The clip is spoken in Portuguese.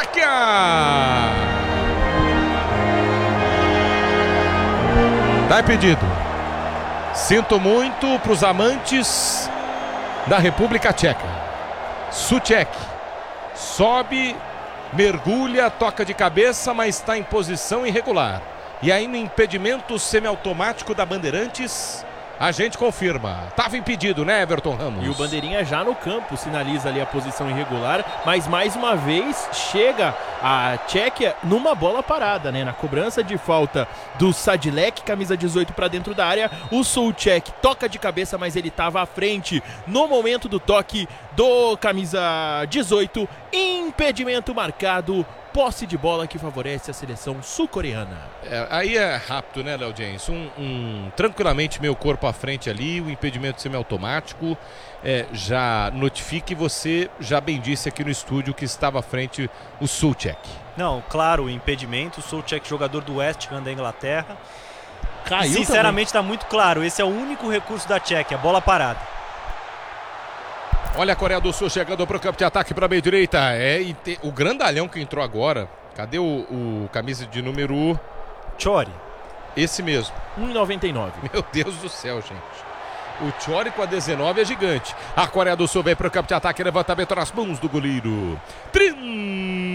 Tchequia! Tá impedido. Sinto muito para os amantes da República Tcheca. Souček sobe, mergulha, toca de cabeça, mas está em posição irregular. E aí no impedimento semiautomático da Bandeirantes, a gente confirma. Estava impedido, né, Everton Ramos? E o bandeirinha já no campo sinaliza ali a posição irregular, mas mais uma vez chega a Tchequia numa bola parada, né? Na cobrança de falta do Sadilek, camisa 18 para dentro da área, o Souček toca de cabeça, mas ele estava à frente no momento do toque do camisa 18, impedimento marcado. Posse de bola que favorece a seleção sul-coreana. Aí é rápido, né, Léo James? Tranquilamente meio corpo à frente ali, o impedimento semiautomático. Já notifique, você já bem disse aqui no estúdio que estava à frente o Souček. Não, claro, o impedimento. O Souček, jogador do West Ham da Inglaterra. Caiu sinceramente está muito claro, esse é o único recurso da Tchequia, bola parada. Olha a Coreia do Sul chegando para o campo de ataque para a meia direita. O grandalhão que entrou agora. Cadê o camisa de número... Chori. Esse mesmo. 1,99. Meu Deus do céu, gente. O Chori com a 19 é gigante. A Coreia do Sul vem para o campo de ataque. Levantamento nas mãos do goleiro.